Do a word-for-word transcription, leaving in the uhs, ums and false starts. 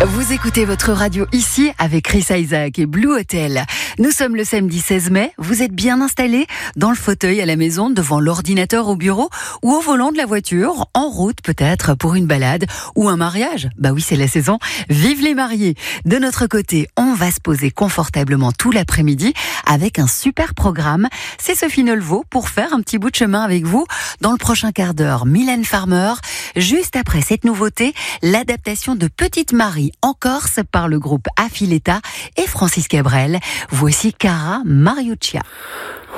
Vous écoutez votre radio ici avec Chris Isaac et Blue Hotel. Nous sommes le samedi seize mai. Vous êtes bien installés dans le fauteuil à la maison, devant l'ordinateur au bureau ou au volant de la voiture, en route peut-être pour une balade ou un mariage. Bah oui, c'est la saison. Vive les mariés. De notre côté, on va se poser confortablement tout l'après-midi avec un super programme. C'est Sophie Nelvaux pour faire un petit bout de chemin avec vous. Dans le prochain quart d'heure, Mylène Farmer. Juste après cette nouveauté, l'adaptation de Petite Marie en Corse par le groupe Affiletta et Francis Cabrel. Voici Cara Mariuccia.